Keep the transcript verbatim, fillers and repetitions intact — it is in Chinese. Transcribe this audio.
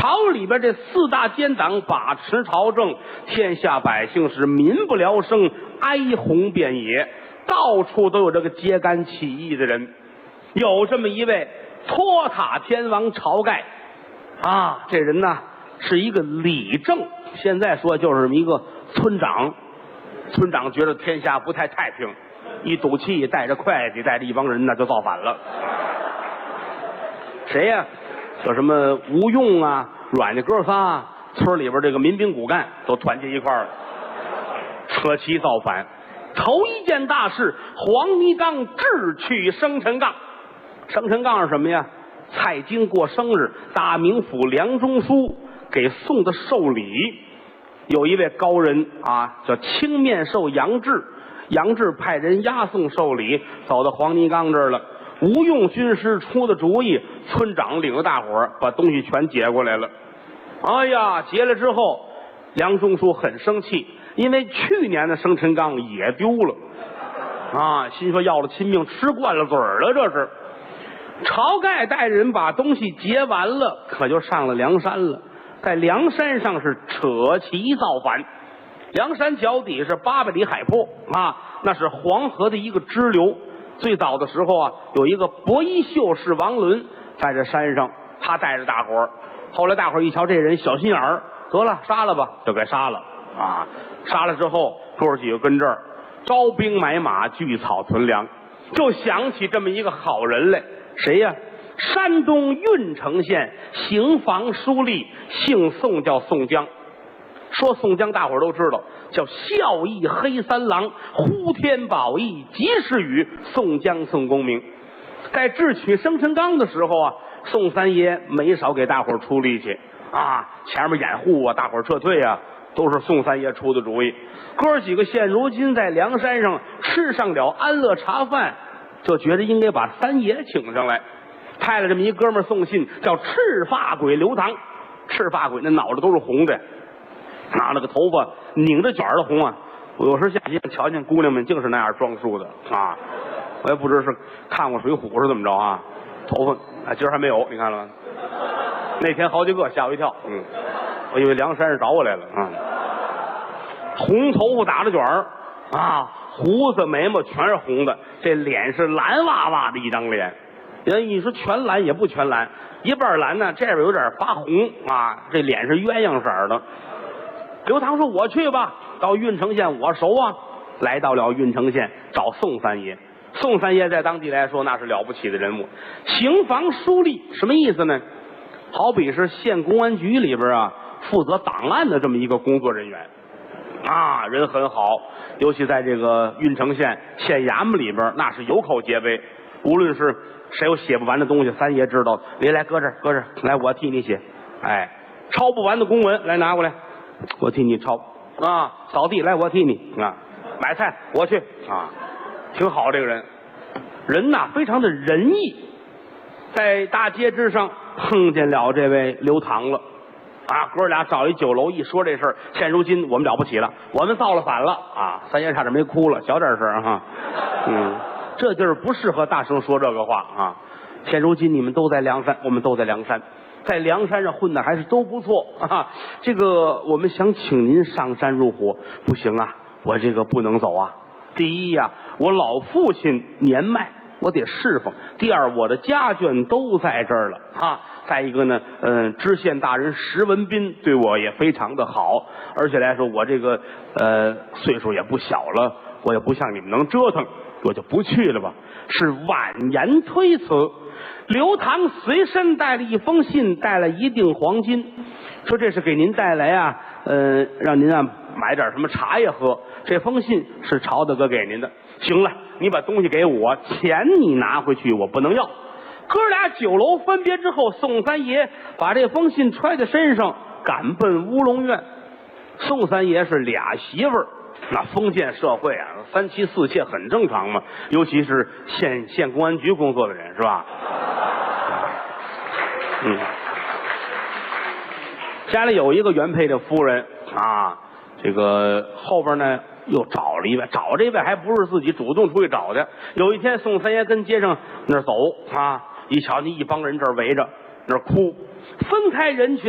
朝里边这四大奸党把持朝政，天下百姓是民不聊生，哀鸿遍野，到处都有这个揭竿起义的人。有这么一位托塔天王晁盖啊，这人呢是一个理政，现在说就是这么一个村长。村长觉得天下不太太平，一赌气带着会计带着一帮人呢就造反了。谁呀、啊？叫什么吴用啊、阮家哥仨，村里边这个民兵骨干都团结一块儿了，扯旗造反。头一件大事，黄泥岗智取生辰纲。生辰纲是什么呀？蔡京过生日，大名府梁中书给送的寿礼。有一位高人啊，叫青面兽杨志，杨志派人押送寿礼，走到黄泥岗这儿了。吴用军师出的主意，村长领着大伙儿把东西全劫过来了。哎呀，劫了之后，梁中书很生气，因为去年的生辰纲也丢了啊，心说要了亲命，吃惯了嘴儿了，这是。晁盖带着人把东西劫完了，可就上了梁山了。在梁山上是扯旗造反。梁山脚底是八百里海泊啊，那是黄河的一个支流。最早的时候啊，有一个伯衣秀士王伦在这山上，他带着大伙儿。后来大伙儿一瞧这人小心眼儿，得了，杀了吧，就给杀了啊。杀了之后，哥儿几个跟这儿招兵买马，聚草屯粮，就想起这么一个好人来。谁呀？山东郓城县刑房书吏，姓宋，叫宋江。说宋江大伙儿都知道，叫孝义黑三郎，呼天宝义及时雨，宋江宋公明。在智取生辰纲的时候啊，宋三爷没少给大伙儿出力气啊，前面掩护啊，大伙儿撤退啊，都是宋三爷出的主意。哥几个现如今在梁山上吃上了安乐茶饭，就觉得应该把三爷请上来，派了这么一哥们儿送信，叫赤发鬼刘唐。赤发鬼那脑袋都是红的，拿了个头发拧着卷的红啊！我有时下街瞧见姑娘们净是那样装束的啊！我也不知是看过《水浒》是怎么着啊？头发啊，今儿还没有，你看了吗？那天好几个，吓我一跳。嗯，我以为梁山是找我来了啊！红头发打着卷儿啊，胡子眉毛全是红的，这脸是蓝哇哇的一张脸。人你说全蓝也不全蓝，一半蓝呢，这边有点发红啊，这脸是鸳鸯色的。刘唐说：“我去吧，到郓城县我熟啊。”来到了郓城县，找宋三爷。宋三爷在当地来说那是了不起的人物，刑房书吏什么意思呢？好比是县公安局里边啊，负责档案的这么一个工作人员啊，人很好。尤其在这个郓城县县衙门里边，那是有口皆碑。无论是谁有写不完的东西，三爷知道，你来搁这儿，搁这儿，来我替你写。哎，抄不完的公文来拿过来，我替你抄啊。扫地来我替你啊，买菜我去啊，挺好这个人，人呐非常的仁义。在大街之上碰见了这位刘唐了啊，哥俩找一酒楼一说这事儿，现如今我们了不起了，我们造了反了啊！三爷差点没哭了，小点声哈，嗯。这地儿不适合大声说这个话啊！现如今你们都在梁山，我们都在梁山，在梁山上混的还是都不错啊！这个我们想请您上山入伙，不行啊，我这个不能走啊。第一呀、啊，我老父亲年迈，我得侍奉；第二，我的家眷都在这儿了啊。再一个呢，嗯，知县大人石文斌对我也非常的好，而且来说我这个呃岁数也不小了，我也不像你们能折腾。我就不去了吧，是婉言推辞。刘唐随身带了一封信，带了一锭黄金，说这是给您带来啊，呃，让您啊买点什么茶叶喝。这封信是朝大哥给您的。行了，你把东西给我，钱你拿回去，我不能要。哥俩酒楼分别之后，宋三爷把这封信揣在身上，赶奔乌龙院。宋三爷是俩媳妇儿。那封建社会啊，三妻四妾很正常嘛，尤其是县县公安局工作的人，是吧？嗯，家里有一个原配的夫人啊，这个后边呢又找了一位，找这位还不是自己主动出去找的。有一天，宋三爷跟街上那儿走啊，一瞧，你一帮人这儿围着，那儿哭，分开人群。